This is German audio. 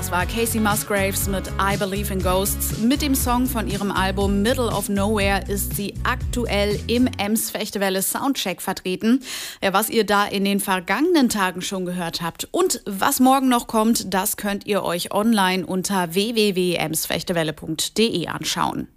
Das war Casey Musgraves mit I Believe in Ghosts. Mit dem Song von ihrem Album Middle of Nowhere ist sie aktuell im Ems-Fechtewelle Soundcheck vertreten. Ja, was ihr da in den vergangenen Tagen schon gehört habt und was morgen noch kommt, das könnt ihr euch online unter www.emsfechtewelle.de anschauen.